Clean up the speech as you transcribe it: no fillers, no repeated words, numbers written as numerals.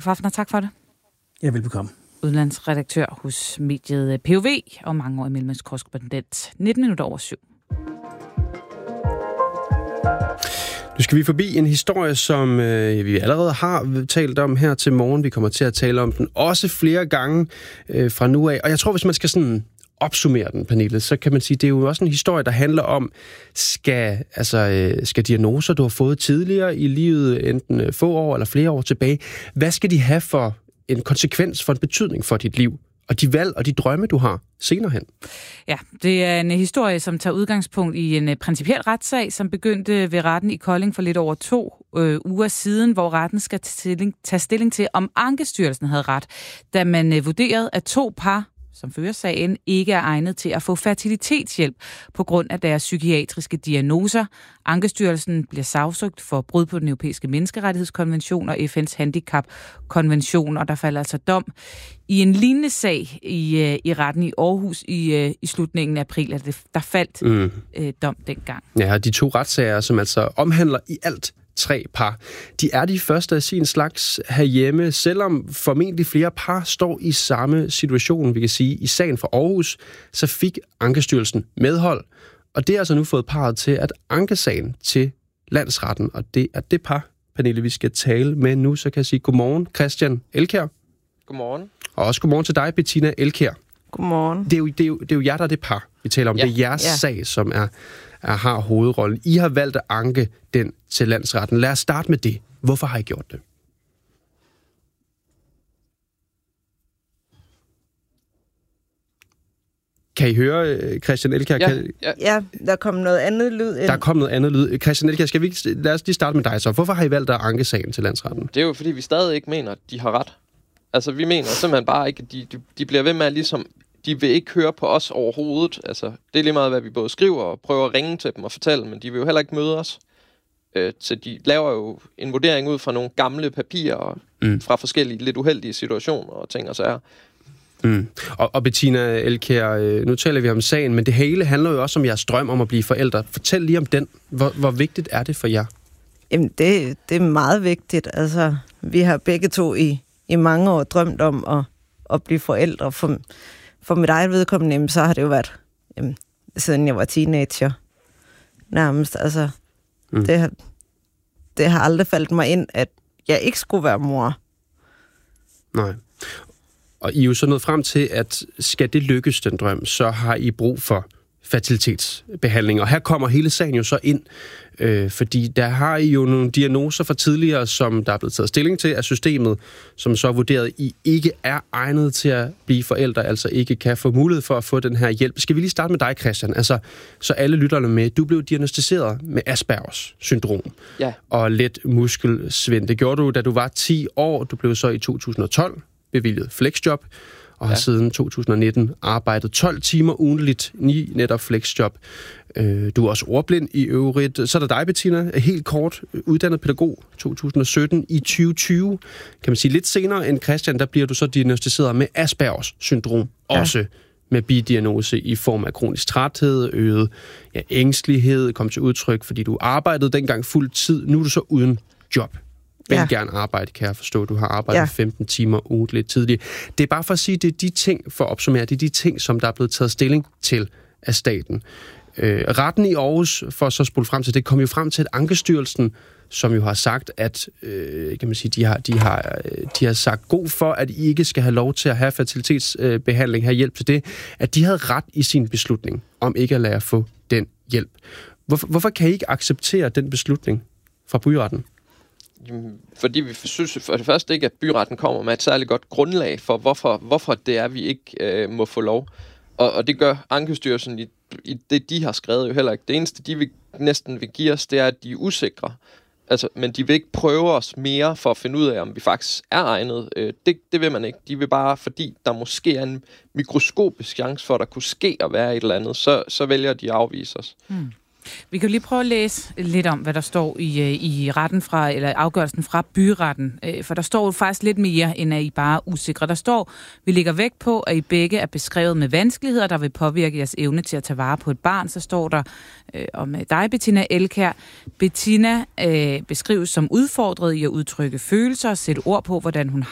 Frederik Pfaffner, tak for det. Ja, velbekomme. Udlandsredaktør hos mediet POV og mangeårig mellemøstkorrespondent. 19:19. Nu skal vi forbi en historie, som vi allerede har talt om her til morgen. Vi kommer til at tale om den også flere gange fra nu af. Og jeg tror, hvis man skal sådan opsummere den, Pernille, så kan man sige, det er jo også en historie, der handler om, skal diagnoser, du har fået tidligere i livet, enten få år eller flere år tilbage, hvad skal de have for en konsekvens, for en betydning for dit liv? Og de valg og de drømme, du har senere hen. Ja, det er en historie, som tager udgangspunkt i en principiel retssag, som begyndte ved retten i Kolding for lidt over 2 uger siden, hvor retten skal tage stilling til, om Ankestyrelsen havde ret, da man vurderede, at 2 par, som fører sagen, ikke er egnet til at få fertilitetshjælp på grund af deres psykiatriske diagnoser. Ankestyrelsen bliver sagsøgt for brud på den europæiske menneskerettighedskonvention og FN's handicapkonvention, og der falder altså dom i en lignende sag i retten i Aarhus i slutningen af april. Der faldt dom dengang. Ja, de 2 retssager, som altså omhandler i alt 3 par. De er de første af sin slags herhjemme, selvom formentlig flere par står i samme situation, vi kan sige. I sagen for Aarhus, så fik Ankestyrelsen medhold, og det er altså nu fået parret til at anke sagen til landsretten, og det er det par, Pernille, vi skal tale med nu. Så kan jeg sige godmorgen, Christian Elkjær. Godmorgen. Og også godmorgen til dig, Bettina Elkjær. Godmorgen. Det er jo jer, der er det par, vi taler om. Ja. Det er jeres sag, som har hovedrollen. I har valgt at anke den til landsretten. Lad os starte med det. Hvorfor har I gjort det? Kan I høre, Christian Elkjær? Ja, der kom noget andet lyd ind. Der kom noget andet lyd. Christian Elkjær, lad os lige starte med dig så. Hvorfor har I valgt at anke sagen til landsretten? Det er jo fordi, vi stadig ikke mener, at de har ret. Altså, vi mener simpelthen bare ikke, at de bliver ved med at ligesom... De vil ikke høre på os overhovedet. Altså, det er lige meget, hvad vi både skriver og prøver at ringe til dem og fortælle, men de vil jo heller ikke møde os. Så de laver jo en vurdering ud fra nogle gamle papirer fra forskellige lidt uheldige situationer og ting og sager. Og Bettina Elkjær, nu taler vi om sagen, men det hele handler jo også om jeres drøm om at blive forældre. Fortæl lige om den. Hvor vigtigt er det for jer? Jamen, det er meget vigtigt. Altså, vi har begge to i mange år drømt om at blive forældre. For mit eget vedkommende, så har det jo været, siden jeg var teenager, nærmest. Altså, det har aldrig faldet mig ind, at jeg ikke skulle være mor. Nej. Og I er jo så nået frem til, at skal det lykkes, den drøm, så har I brug for fertilitetsbehandling. Og her kommer hele sagen jo så ind, fordi der har I jo nogle diagnoser fra tidligere, som der er blevet taget stilling til af systemet, som så er vurderet, at I ikke er egnet til at blive forældre, altså ikke kan få mulighed for at få den her hjælp. Skal vi lige starte med dig, Christian? Altså, så alle lytterne med, du blev diagnosticeret med Aspergers syndrom og let muskelsvind. Det gjorde du, da du var 10 år. Du blev så i 2012 bevilget flexjob, og har siden 2019 arbejdet 12 timer ugentligt i netop flexjob. Du er også ordblind i øvrigt. Så er der dig, Bettina, helt kort uddannet pædagog 2017. I 2020, kan man sige lidt senere end Christian, der bliver du så diagnosticeret med Aspergers syndrom, også med bidiagnose i form af kronisk træthed, øget ængstelighed, kom til udtryk, fordi du arbejdede dengang fuld tid. Nu er du så uden job. Vil gerne arbejde, kan jeg forstå. Du har arbejdet 15 timer ugentligt tidligere. Det er bare for at sige, det er de ting, for at opsummere, det er de ting, som der er blevet taget stilling til af staten. Retten i Aarhus, for at så spole frem til det, kom jo frem til, at Ankestyrelsen, som jo har sagt, at kan man sige, de har sagt god for, at I ikke skal have lov til at have fertilitetsbehandling, have hjælp til det, at de havde ret i sin beslutning om ikke at lade jer få den hjælp. Hvorfor kan I ikke acceptere den beslutning fra byretten? Fordi vi synes for det første ikke, at byretten kommer med et særligt godt grundlag for, hvorfor det er, vi ikke må få lov. Og det gør Ankestyrelsen i det, de har skrevet jo heller ikke. Det eneste, de næsten vil give os, det er, at de er usikre. Altså, men de vil ikke prøve os mere for at finde ud af, om vi faktisk er egnet. Det vil man ikke. De vil bare, fordi der måske er en mikroskopisk chance for, at der kunne ske at være et eller andet, så vælger de at afvise os. Vi kan lige prøve at læse lidt om, hvad der står i retten eller afgørelsen fra byretten. For der står jo faktisk lidt mere, end at I bare er usikre. Der står, vi lægger vægt på, at I begge er beskrevet med vanskeligheder, der vil påvirke jeres evne til at tage vare på et barn. Så står der om dig, Bettina Elkjær. Bettina beskrives som udfordret i at udtrykke følelser og sætte ord på, hvordan hun